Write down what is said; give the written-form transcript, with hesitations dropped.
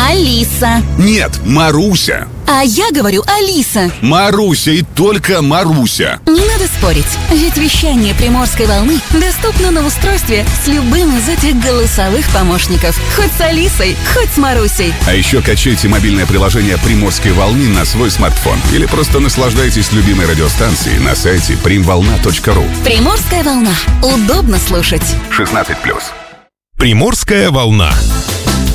Алиса. Нет, Маруся. А я говорю Алиса. Маруся и только Маруся. Не надо спорить, ведь вещание Приморской волны доступно на устройстве с любым из этих голосовых помощников. Хоть с Алисой, хоть с Марусей. А еще качайте мобильное приложение Приморской волны на свой смартфон. Или просто наслаждайтесь любимой радиостанцией на сайте primvolna.ru. Приморская волна. Удобно слушать. 16+. Приморская волна.